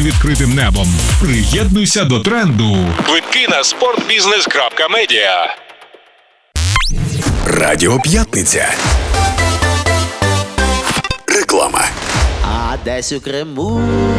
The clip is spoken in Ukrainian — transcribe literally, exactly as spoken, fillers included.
відкритим небом. Приєднуйся до тренду. Квитки на спортбізнес крапка медіа. Радіо П'ятниця. Реклама. А десь у Криму